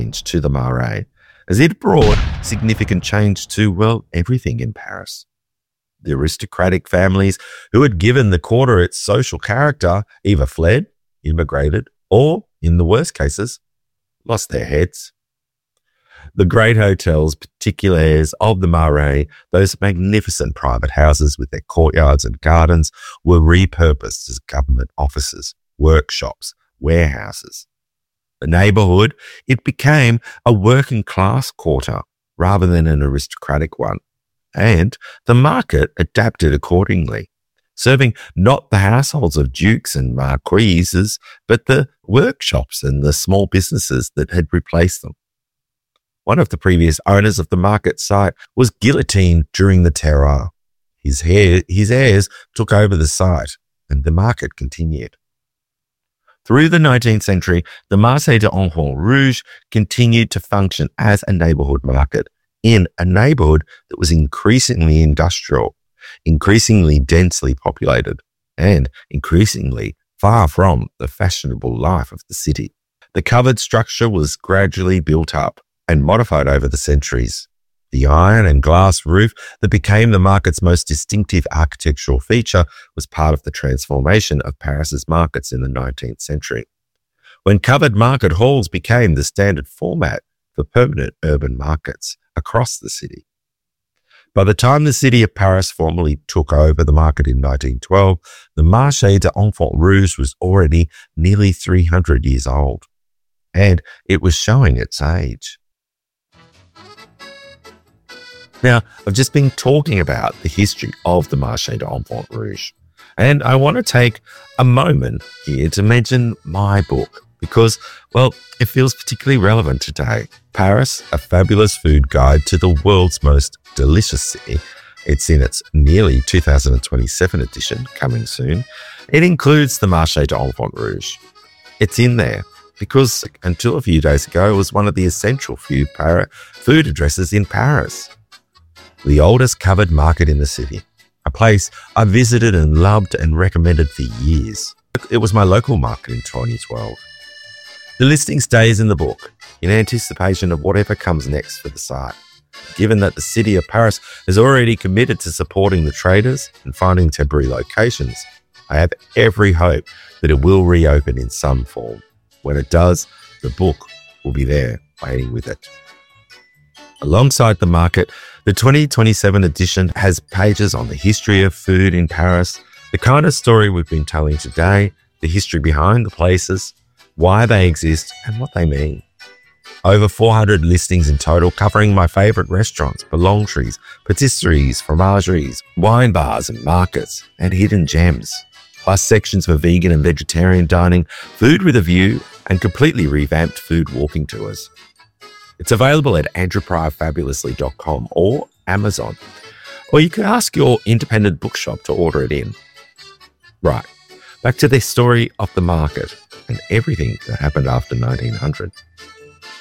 change to the Marais, as it brought significant change to, well, everything in Paris. The aristocratic families who had given the quarter its social character either fled, immigrated, or, in the worst cases, lost their heads. The great hotels, particulars of the Marais, those magnificent private houses with their courtyards and gardens, were repurposed as government offices, workshops, warehouses. The neighbourhood, it became a working class quarter rather than an aristocratic one, and the market adapted accordingly, serving not the households of dukes and marquises, but the workshops and the small businesses that had replaced them. One of the previous owners of the market site was guillotined during the Terror. His heirs took over the site, and the market continued. Through the 19th century, the Marché des Enfants Rouges continued to function as a neighbourhood market in a neighbourhood that was increasingly industrial, increasingly densely populated, and increasingly far from the fashionable life of the city. The covered structure was gradually built up and modified over the centuries. The iron and glass roof that became the market's most distinctive architectural feature was part of the transformation of Paris's markets in the 19th century, when covered market halls became the standard format for permanent urban markets across the city. By the time the city of Paris formally took over the market in 1912, the Marché des Enfants Rouges was already nearly 300 years old, and it was showing its age. Now, I've just been talking about the history of the Marché des Enfants Rouges, and I want to take a moment here to mention my book because, well, it feels particularly relevant today. Paris, a fabulous food guide to the world's most delicious city. It's in its nearly 2027 edition, coming soon. It includes the Marché des Enfants Rouges. It's in there because until a few days ago, it was one of the essential food addresses in Paris. The oldest covered market in the city, a place I visited and loved and recommended for years. It was my local market in 2012. The listing stays in the book in anticipation of whatever comes next for the site, given that the city of Paris has already committed to supporting the traders and finding temporary locations. I have every hope that it will reopen in some form. When it does, the book will be there waiting with it. Alongside the market, the 2027 edition has pages on the history of food in Paris, the kind of story we've been telling today, the history behind the places, why they exist, and what they mean. Over 400 listings in total covering my favourite restaurants, boulangeries, patisseries, fromageries, wine bars and markets, and hidden gems, plus sections for vegan and vegetarian dining, food with a view, and completely revamped food walking tours. It's available at andrewpryorfabulously.com or Amazon, or you can ask your independent bookshop to order it in. Right, back to the story of the market and everything that happened after 1900.